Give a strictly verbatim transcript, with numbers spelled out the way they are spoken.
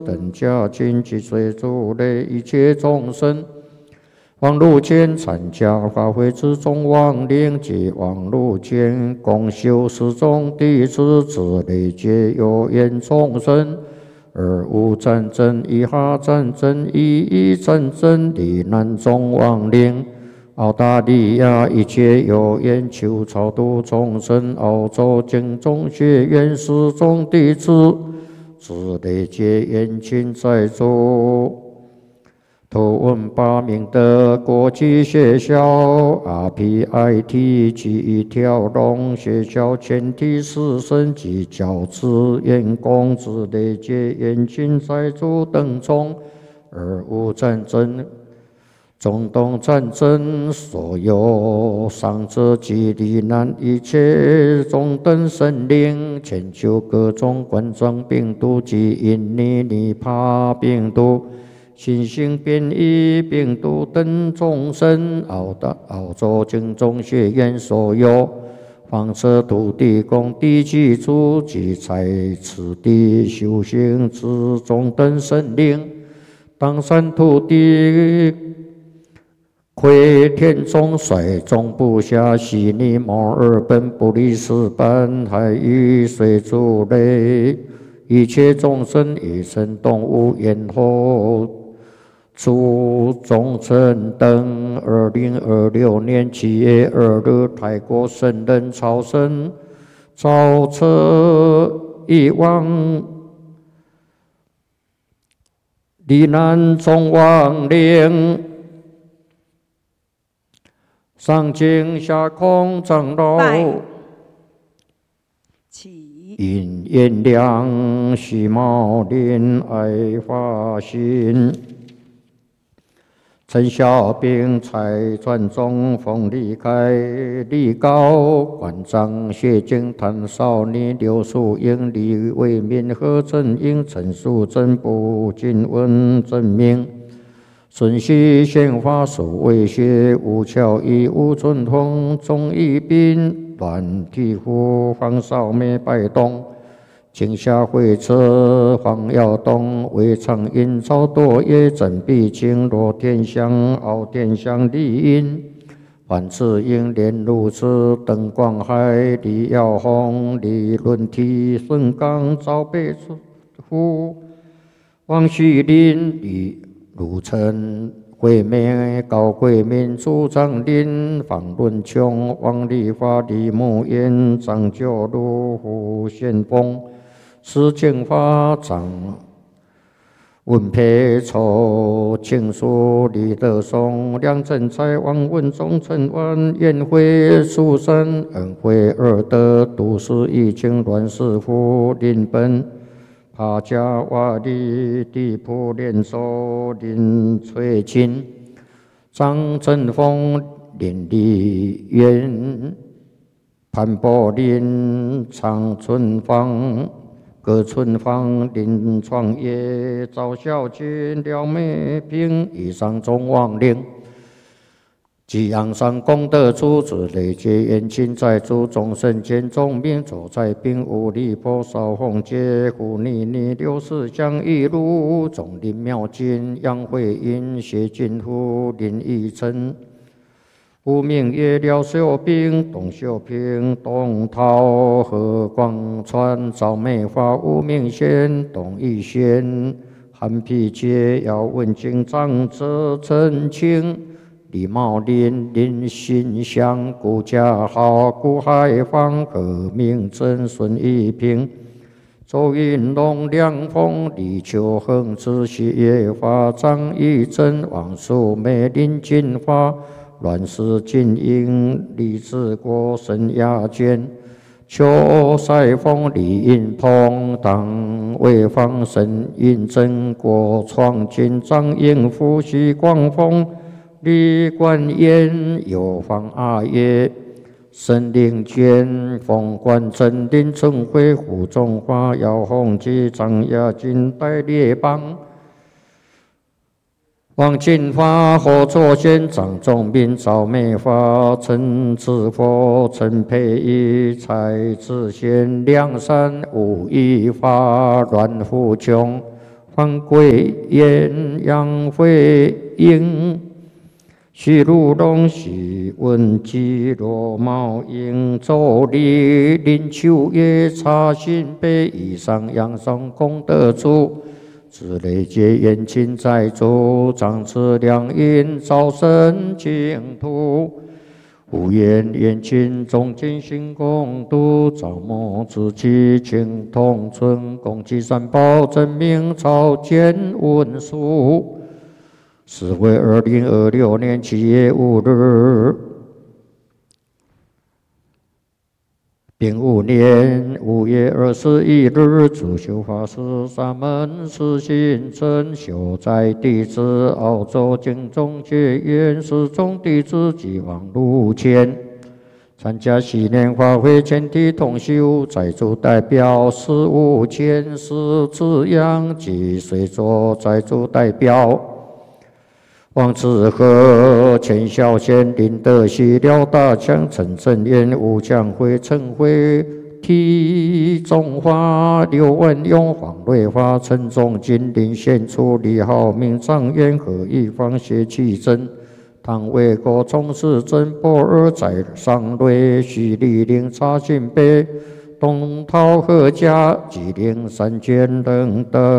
等家尽及随诸类一切众生，网路间参加法会之众亡灵及网路间共修十种弟子之类皆有缘众生，而无战争、以哈战争、以一战争、罹难众亡灵。澳大利亚一切有缘求超度众生，澳洲经中学院十种弟子之类皆缘亲在座。图文八名的国际学校 R P I T 及一条龙学校全体师生及教职员工之类皆缘亲在座等中，而无战争、中东战争，所有伤者及罹难一切中等生灵，全球各种冠状病毒及印尼尼帕病毒、新型变异病毒等众生，澳大澳洲经中学院所有房舍土地公地基主及在此地修行之中等生灵，当山土地魁天中率众部下悉尼、墨尔本、布里斯班、海域水族类一切众生、野生动物、猿猴、猪、众生等。二零二六年七月二日，泰国圣人朝圣造册一万罹难众亡灵。上经下空长老，因缘良喜茂林爱发心，陈小兵才传中风离开李高馆长谢经谭少尼刘淑英李为民何正英陈淑贞不尽文正明。孙熙宪法属魏学吴巧义吴春风钟义斌阮体虎黄少梅拜东金夏会车黄耀东魏长英赵多业郑碧清罗天香敖天香李英范志英连如之邓光海李耀宏李伦体孙刚赵北虎王旭林李鲁成、惠美、高贵民主张林、方伦琼、王立华、李木燕、张九如、胡宪峰、施建华、张文培筹、庆书、李德松、梁振才、王文忠、陈万、燕辉、苏生、恩惠、二德、杜氏、义清、阮师傅、林本。帕加瓦利地普连州林翠琴、张振峰、林丽媛、潘柏林、常春芳、葛春芳、林创业、赵小军、廖美萍，以上众亡灵。即阳上功德主之累劫缘亲在诸众生间众命走在并无力婆少红劫胡尼尼六世江一路总林妙金杨慧英谢金虎林义成吴明业廖秀斌董秀平董涛何广川赵美华吴明贤董义贤韩皮杰姚文金张哲陈清李茂林、林新祥、顾家豪、顾海芳、何明珍、孙一平、周云龙、梁峰、李秋恒、知喜叶华、张义珍、王淑梅、林金华、阮氏金英、李志国、沈亚娟、邱赛峰、李印鹏、党卫方、沈印珍、郭创金、张应福、徐光峰。李冠彦、有方阿爷、沈灵娟、冯冠珍、林春辉、胡中华、姚宏基、张亚军、戴烈邦、王金发、何作贤、张仲明、赵美华、陈志佛、陈培义、蔡志贤、梁山、吴一发、阮富琼、 方贵燕杨惠英，徐如龙徐文姬罗茂英周礼林秋月茶新北以上杨上功德主。子累劫延庆在主，长持良因招生净土。无言延庆中进行共度，造梦自己情同存，共济三宝真明朝见文书。是为二零二六年七月五日。丙午年五月二十一日，主修法师沙门师信真修在弟子澳洲经中结缘师中弟子及往路前，参加昔年法会全体同修，在座代表十五千师子阳及随座在座代表。王志和、钱孝贤、林德喜、廖大强、陈正彦、吴强辉、陈辉、体中华、刘文勇、黄瑞华、陈仲金、林献初、李浩明、张元和、一方、谢启珍、唐伟国、钟世珍、波尔在上瑞、徐立林、查信北、东涛、何家、吉林三间等等。